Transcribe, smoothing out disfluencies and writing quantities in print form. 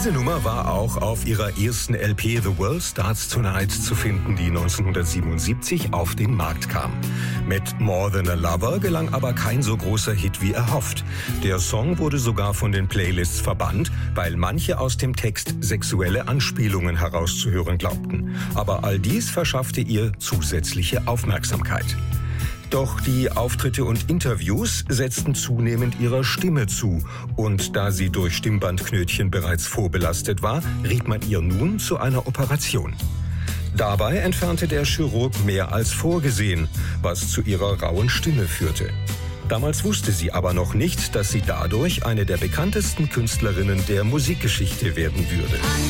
Diese Nummer war auch auf ihrer ersten LP The World Starts Tonight zu finden, die 1977 auf den Markt kam. Mit More Than a Lover gelang aber kein so großer Hit wie erhofft. Der Song wurde sogar von den Playlists verbannt, weil manche aus dem Text sexuelle Anspielungen herauszuhören glaubten. Aber all dies verschaffte ihr zusätzliche Aufmerksamkeit. Doch die Auftritte und Interviews setzten zunehmend ihrer Stimme zu. Und da sie durch Stimmbandknötchen bereits vorbelastet war, riet man ihr nun zu einer Operation. Dabei entfernte der Chirurg mehr als vorgesehen, was zu ihrer rauen Stimme führte. Damals wusste sie aber noch nicht, dass sie dadurch eine der bekanntesten Künstlerinnen der Musikgeschichte werden würde.